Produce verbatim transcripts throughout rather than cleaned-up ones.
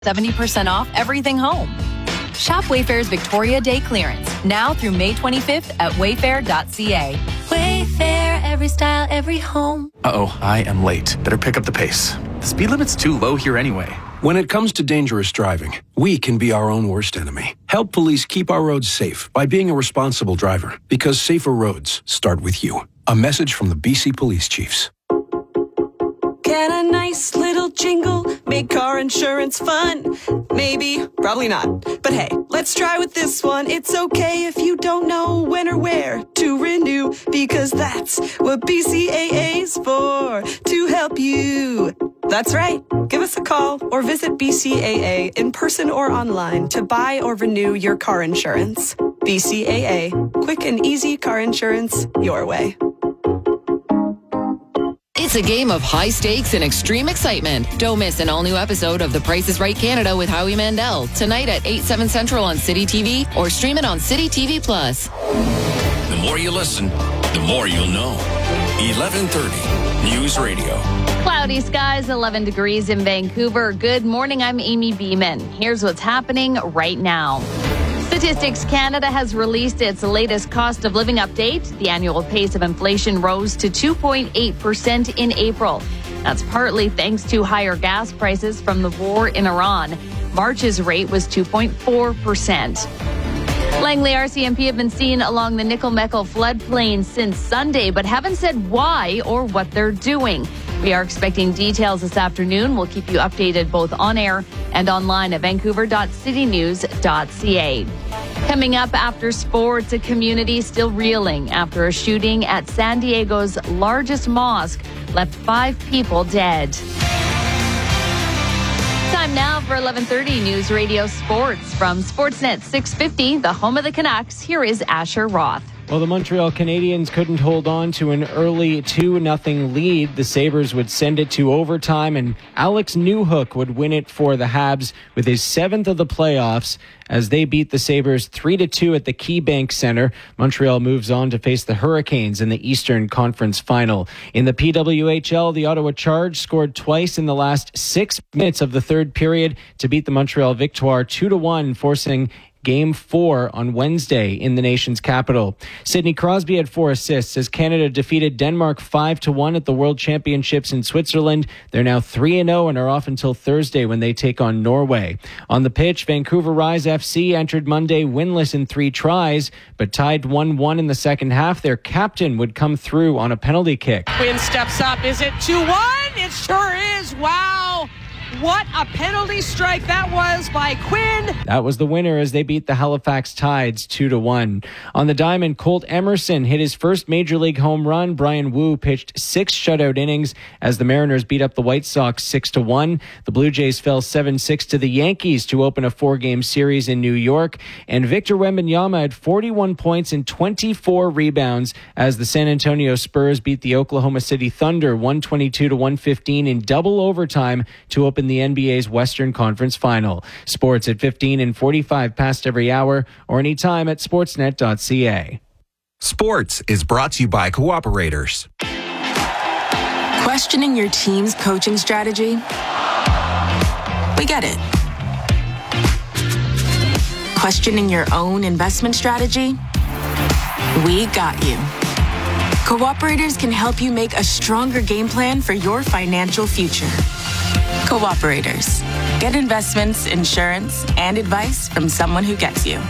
seventy percent off everything home. Shop Wayfair's Victoria Day clearance now through May twenty-fifth at wayfair dot c a. Wayfair, every style, every home. Uh-oh, I am late. Better pick up the pace. The speed limit's too low here anyway. When it comes to dangerous driving, we can be our own worst enemy. Help police keep our roads safe by being a responsible driver, because safer roads start with you. A message from the B C Police Chiefs. Get a nice little jingle, make car insurance fun. Maybe, probably not. But hey, let's try with this one. It's okay if you don't know when or where to renew, because that's what B C A A's for, to help you. That's right. Give us a call or visit B C A A in person or online to buy or renew your car insurance. B C A A, quick and easy car insurance your way. It's a game of high stakes and extreme excitement. Don't miss an all-new episode of The Price is Right Canada with Howie Mandel tonight at eight, seven Central on City T V or stream it on City T V Plus. The more you listen, the more you'll know. eleven thirty News Radio. Cloudy skies, eleven degrees in Vancouver. Good morning, I'm Amy Beeman. Here's what's happening right now. Statistics Canada has released its latest cost of living update. The annual pace of inflation rose to two point eight percent in April. That's partly thanks to higher gas prices from the war in Iran. March's rate was two point four percent. Langley R C M P have been seen along the Nickel-Meckle floodplain since Sunday, but haven't said why or what they're doing. We are expecting details this afternoon. We'll keep you updated both on air and online at vancouver dot city news dot c a. Coming up after sports, a community still reeling after a shooting at San Diego's largest mosque left five people dead. Time now for eleven thirty News Radio Sports. From Sportsnet six fifty, the home of the Canucks, here is Asher Roth. Well, the Montreal Canadiens couldn't hold on to an early two nothing lead. The Sabres would send it to overtime, and Alex Newhook would win it for the Habs with his seventh of the playoffs as they beat the Sabres three to two at the KeyBank Center. Montreal moves on to face the Hurricanes in the Eastern Conference Final. In the P W H L, the Ottawa Charge scored twice in the last six minutes of the third period to beat the Montreal Victoire two to one, forcing Game four on Wednesday in the nation's capital. Sidney Crosby had four assists as Canada defeated Denmark five to one at the World Championships in Switzerland. They're now three and oh and are off until Thursday when they take on Norway. On the pitch, Vancouver Rise F C entered Monday winless in three tries, but tied one one in the second half. Their captain would come through on a penalty kick. Quinn steps up. Is it two one? It sure is. Wow. What a penalty strike that was by Quinn. That was the winner as they beat the Halifax Tides two to one. On the diamond, Colt Emerson hit his first Major League home run. Brian Wu pitched six shutout innings as the Mariners beat up the White Sox six to one. The Blue Jays fell seven six to the Yankees to open a four-game series in New York. And Victor Wembanyama had forty-one points and twenty-four rebounds as the San Antonio Spurs beat the Oklahoma City Thunder one twenty-two to one fifteen in double overtime to open the N B A's Western Conference Final. Sports at fifteen and forty-five past every hour or anytime at sportsnet dot c a. Sports is brought to you by Cooperators. Questioning your team's coaching strategy? We get it. Questioning your own investment strategy? We got you. Cooperators can help you make a stronger game plan for your financial future. Cooperators. Get investments, insurance, and advice from someone who gets you.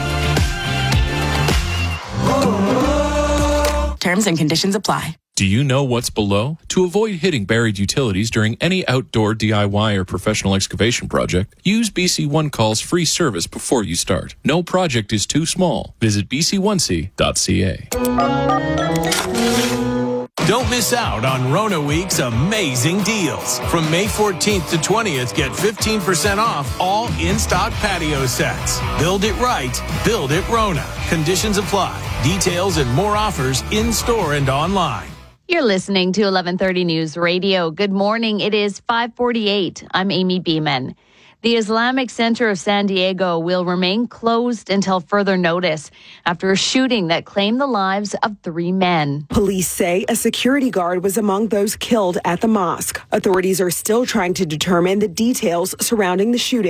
Terms and conditions apply. Do you know what's below? To avoid hitting buried utilities during any outdoor D I Y or professional excavation project, use B C One Call's free service before you start. No project is too small. Visit b c one c dot c a. Don't miss out on Rona Week's amazing deals. From May fourteenth to twentieth, get fifteen percent off all in-stock patio sets. Build it right. Build it Rona. Conditions apply. Details and more offers in-store and online. You're listening to eleven thirty News Radio. Good morning. It is five forty-eight. I'm Amy Beeman. The Islamic Center of San Diego will remain closed until further notice after a shooting that claimed the lives of three men. Police say a security guard was among those killed at the mosque. Authorities are still trying to determine the details surrounding the shooting.